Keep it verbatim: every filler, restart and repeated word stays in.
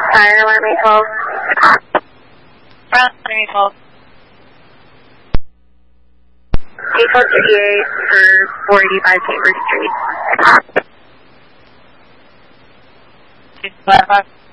Fire alarm eight twelve. Fire alarm eight twelve. eight twelve thirty-eight for four eighty-five Chambers Street. Two five five.